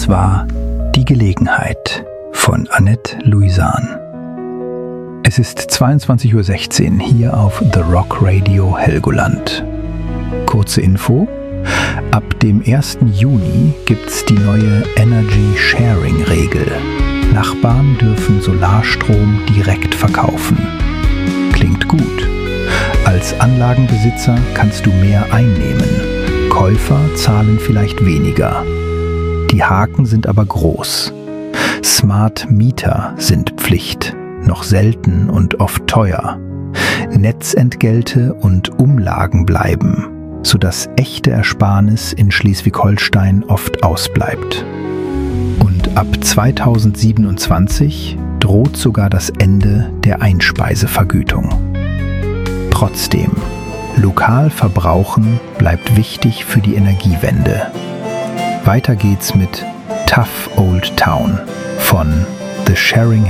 Das war Die Gelegenheit von Annette Louisan. Es ist 22:16 Uhr hier auf The Rock Radio Helgoland. Kurze Info: Ab dem 1. Juni gibt's die neue Energy Sharing Regel. Nachbarn dürfen Solarstrom direkt verkaufen. Klingt gut. Als Anlagenbesitzer kannst du mehr einnehmen. Käufer zahlen vielleicht weniger. Die Haken sind aber groß. Smart Meter sind Pflicht, noch selten und oft teuer. Netzentgelte und Umlagen bleiben, sodass echte Ersparnis in Schleswig-Holstein oft ausbleibt. Und ab 2027 droht sogar das Ende der Einspeisevergütung. Trotzdem, lokal verbrauchen bleibt wichtig für die Energiewende. Weiter geht's mit Tough Old Town von The Sharing